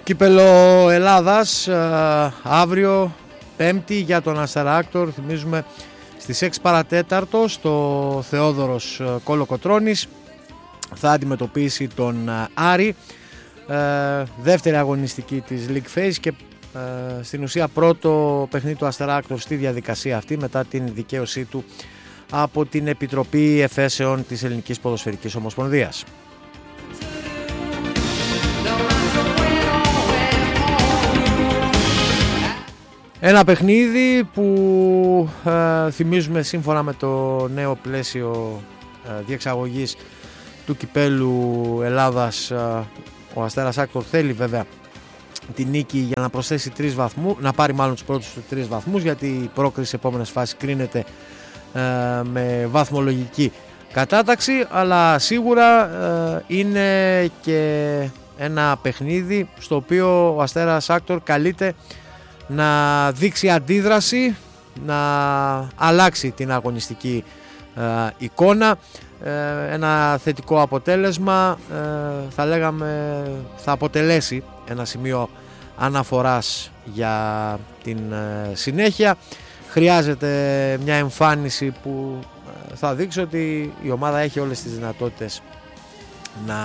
Κύπελλο Ελλάδας αύριο Πέμπτη για τον Αστέρα-Άκτορ, θυμίζουμε στις 6 παρατέταρτο στο Θεόδωρος Κολοκοτρώνης θα αντιμετωπίσει τον Άρη, δεύτερη αγωνιστική της League Phase και στην ουσία πρώτο παιχνίδι του Αστέρα-Άκτορ στη διαδικασία αυτή μετά την δικαίωσή του από την Επιτροπή Εφέσεων της Ελληνικής Ποδοσφαιρικής Ομοσπονδίας. Ένα παιχνίδι που θυμίζουμε σύμφωνα με το νέο πλαίσιο διεξαγωγής του Κυπέλλου Ελλάδας, ο Αστέρας Άκτορ θέλει βέβαια τη νίκη για να προσθέσει 3 βαθμούς, να πάρει μάλλον τους πρώτους 3 βαθμούς, γιατί η πρόκριση σε επόμενες φάσεις κρίνεται με βαθμολογική κατάταξη, αλλά σίγουρα είναι και ένα παιχνίδι στο οποίο ο Αστέρας Άκτορ καλείται να δείξει αντίδραση, να αλλάξει την αγωνιστική εικόνα. Ένα θετικό αποτέλεσμα θα λέγαμε θα αποτελέσει ένα σημείο αναφοράς για την συνέχεια. Χρειάζεται μια εμφάνιση που θα δείξει ότι η ομάδα έχει όλες τις δυνατότητες να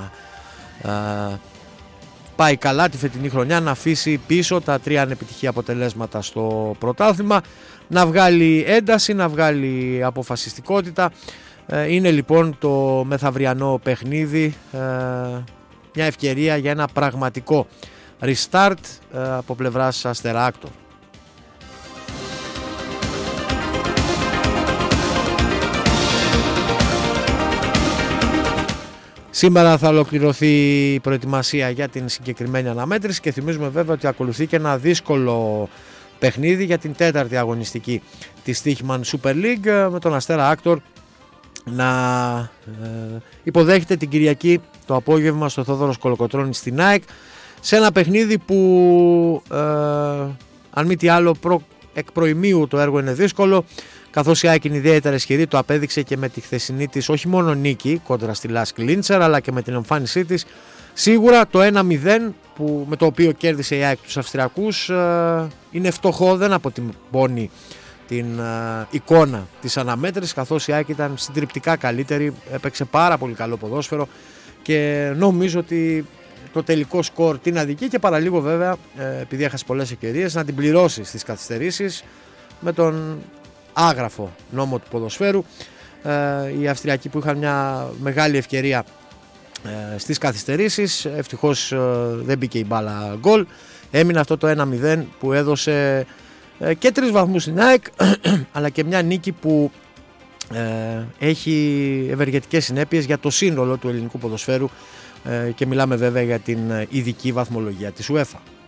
πάει καλά τη φετινή χρονιά, να αφήσει πίσω τα 3 ανεπιτυχή αποτελέσματα στο πρωτάθλημα, να βγάλει ένταση, να βγάλει αποφασιστικότητα. Είναι λοιπόν το μεθαυριανό παιχνίδι μια ευκαιρία για ένα πραγματικό restart από πλευράς Αστέρα Άκτορ. Σήμερα θα ολοκληρωθεί η προετοιμασία για την συγκεκριμένη αναμέτρηση και θυμίζουμε βέβαια ότι ακολουθεί και ένα δύσκολο παιχνίδι για την 4η αγωνιστική της Stoichman Super League, με τον Αστέρα Άκτορ να υποδέχεται την Κυριακή το απόγευμα στο Θεόδωρος Κολοκοτρώνης στην ΑΕΚ, σε ένα παιχνίδι που αν μη τι άλλο εκ προημίου το έργο είναι δύσκολο, καθώς η ΑΕΚ είναι ιδιαίτερα ισχυρή, το απέδειξε και με τη χθεσινή της όχι μόνο νίκη κόντρα στη Lask Linzer, αλλά και με την εμφάνισή της. Σίγουρα το 1-0 με το οποίο κέρδισε η ΑΕΚ τους Αυστριακούς είναι φτωχό, δεν αποτυπώνει την εικόνα της αναμέτρησης, καθώς η ΑΕΚ ήταν συντριπτικά καλύτερη, έπαιξε πάρα πολύ καλό ποδόσφαιρο και νομίζω ότι το τελικό σκορ την αδικεί και παραλίγο βέβαια, επειδή έχασε πολλές ευκαιρίες, να την πληρώσει στις καθυστερήσεις με τον άγραφο νόμο του ποδοσφαίρου. Οι Αυστριακοί που είχαν μια μεγάλη ευκαιρία στις καθυστερήσεις, ευτυχώς δεν μπήκε η μπάλα γκολ, έμεινε αυτό το 1-0 που έδωσε και 3 βαθμούς στην ΑΕΚ αλλά και μια νίκη που έχει ευεργετικές συνέπειες για το σύνολο του ελληνικού ποδοσφαίρου και μιλάμε βέβαια για την ειδική βαθμολογία της UEFA.